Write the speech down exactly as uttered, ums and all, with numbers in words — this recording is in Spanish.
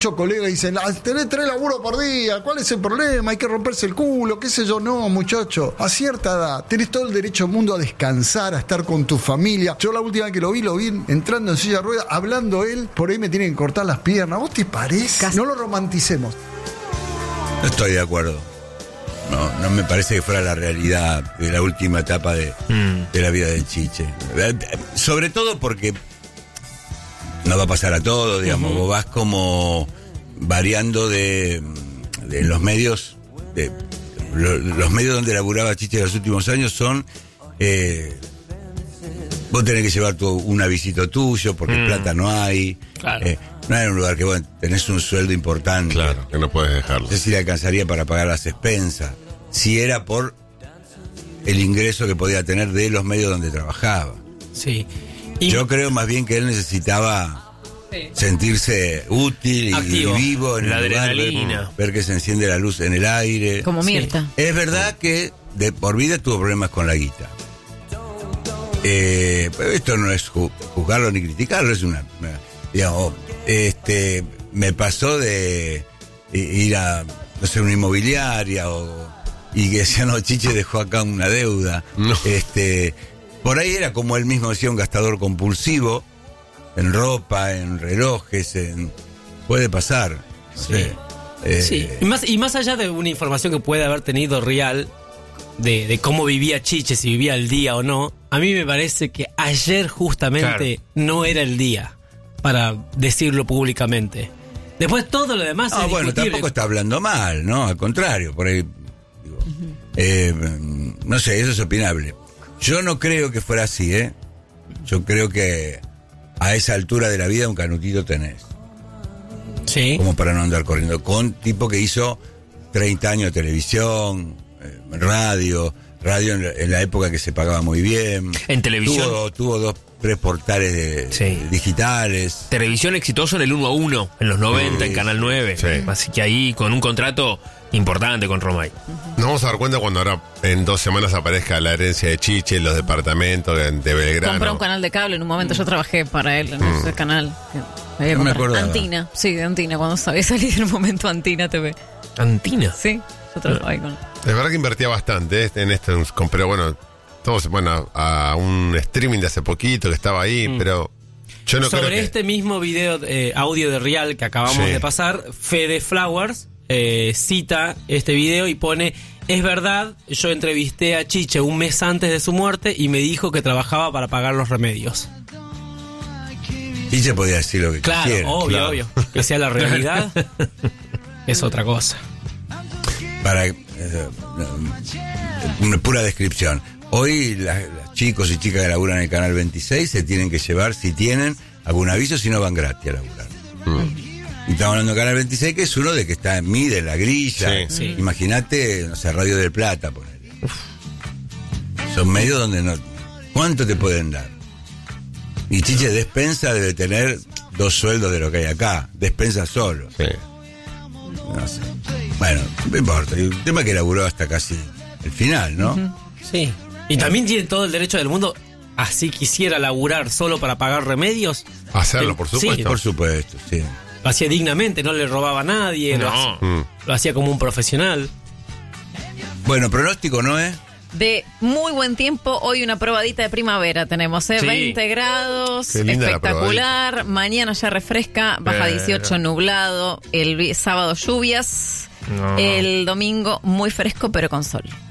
Muchos colegas dicen, ah, tenés tres laburos por día, ¿cuál es el problema? Hay que romperse el culo, qué sé yo. No, muchacho, a cierta edad tenés todo el derecho del mundo a descansar, a estar con tu familia. Yo la última vez que lo vi, lo vi entrando en silla de ruedas, hablando él, por ahí me tienen que cortar las piernas. ¿Vos te parece? Casi. No lo romanticemos. No estoy de acuerdo. No, no me parece que fuera la realidad de la última etapa de, mm. de la vida de Chiche. Sobre todo porque no va a pasar a todo, digamos, uh-huh. vos vas como variando de, de los medios, de, lo, los medios donde laburaba Chiche en los últimos años son, eh, vos tenés que llevar tu, un avisito tuyo, porque mm. plata no hay, claro. eh, no hay un lugar que, bueno, tenés un sueldo importante. Claro, que no puedes dejarlo. No sé si le alcanzaría para pagar las expensas, si era por el ingreso que podía tener de los medios donde trabajaba. Sí. Y yo creo más bien que él necesitaba sí. sentirse útil y, y vivo en la el lugar, adrenalina. Ver, ver que se enciende la luz en el aire. Como Mirta. Sí. Es verdad que de por vida tuvo problemas con la guita. Eh, pero esto no es juzgarlo ni criticarlo, es una, una digamos, este, me pasó de ir a, no sé, una inmobiliaria o, y que decía, no, Chiche dejó acá una deuda. No. Este, por ahí era, como él mismo decía, un gastador compulsivo, en ropa, en relojes, en, puede pasar. Sí. Sí. Eh, sí. Y más, y más allá de una información que puede haber tenido real, de, de cómo vivía Chiche, si vivía el día o no, a mí me parece que ayer justamente claro. no era el día para decirlo públicamente. Después todo lo demás ah, es bueno, discutible. Tampoco está hablando mal, ¿no? Al contrario, por ahí digo, uh-huh. eh, no sé, eso es opinable. Yo no creo que fuera así, ¿eh? Yo creo que a esa altura de la vida un canutito tenés. Sí. Como para no andar corriendo. Con tipo que hizo treinta años de televisión, eh, radio, radio en la, en la época que se pagaba muy bien. En televisión. Tuvo, tuvo dos, tres portales de, sí. de digitales. Televisión exitoso en el uno a uno, en los noventa, sí. en Canal nueve. Sí. Así que ahí con un contrato importante con Romay. Nos vamos a dar cuenta cuando ahora en dos semanas aparezca la herencia de Chiche, los departamentos de, de Belgrano. Compró un canal de cable en un momento, yo trabajé para él en mm. ese canal. No me acuerdo. Antina, sí, de Antina, cuando sabía salir en un momento Antina T V. ¿Antina? Sí, yo trabajé con él. Es verdad que invertía bastante ¿eh? en esto, pero bueno, todos, bueno, a un streaming de hace poquito que estaba ahí, mm. pero yo no Sobre creo que... este mismo video, eh, audio de Real que acabamos sí. de pasar, Fede Flowers eh, cita este video y pone: es verdad, yo entrevisté a Chiche un mes antes de su muerte y me dijo que trabajaba para pagar los remedios. Chiche podía decir lo que claro, quisiera. Obvio, claro, obvio. Que sea la realidad es otra cosa. Para eh, una pura descripción. Hoy las, las chicos y chicas que laburan en el Canal veintiséis se tienen que llevar, si tienen algún aviso, si no van gratis a laburar. Mm. Y estamos hablando del Canal veintiséis, que es uno de que está en Mide, en La Grilla. Sí, sí. Imagínate, no sé, Radio del Plata, ponele. Son medios donde no... ¿Cuánto te pueden dar? Y Chiche Despensa debe tener dos sueldos de lo que hay acá. Despensa solo. Sí. No sé. Bueno, no importa. El tema es que laburó hasta casi el final, ¿no? Uh-huh. Sí. Y también tiene todo el derecho del mundo, así quisiera laburar solo para pagar remedios. Hacerlo, por supuesto. Sí, por supuesto, sí. Lo hacía dignamente, no le robaba a nadie. No. Lo, hacía, mm. lo hacía como un profesional. Bueno, pronóstico, ¿no es? De muy buen tiempo, hoy una probadita de primavera tenemos, ¿eh? Sí. veinte grados, Qué linda espectacular. Mañana ya refresca, baja Pero... dieciocho, nublado. El sábado lluvias. No. El domingo muy fresco, pero con sol.